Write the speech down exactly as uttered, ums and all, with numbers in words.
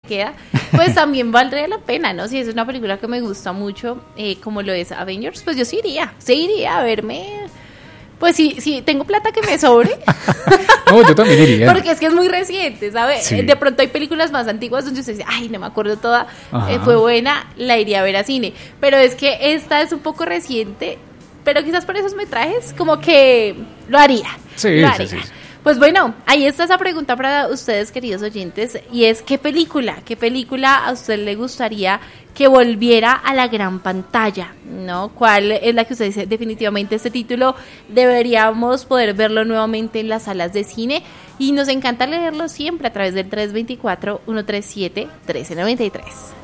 queda, pues también valdría la pena, ¿no? Si es una película que me gusta mucho, eh, como lo es Avengers, pues yo sí iría, sí iría a verme. Pues sí, sí, tengo plata que me sobre. No, yo también iría. Porque es que es muy reciente, ¿sabes? Sí. De pronto hay películas más antiguas donde usted dice, ay, no me acuerdo toda, eh, fue buena, la iría a ver a cine. Pero es que esta es un poco reciente, pero quizás por esos metrajes, como que lo haría. Sí, lo haría. sí, sí. Pues bueno, ahí está esa pregunta para ustedes, queridos oyentes, y es, ¿qué película, qué película a usted le gustaría que volviera a la gran pantalla, ¿no? ¿Cuál es la que usted dice? Definitivamente este título deberíamos poder verlo nuevamente en las salas de cine, y nos encanta leerlo siempre a través del tres dos cuatro, uno tres siete, uno tres nueve tres.